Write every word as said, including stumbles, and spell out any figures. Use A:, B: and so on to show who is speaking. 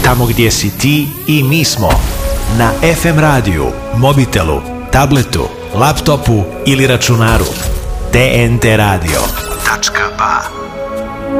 A: Tamo gdje si ti i mi smo. Na ef em radiju, mobitelu, tabletu, laptopu ili računaru. te en te radio tačka ba.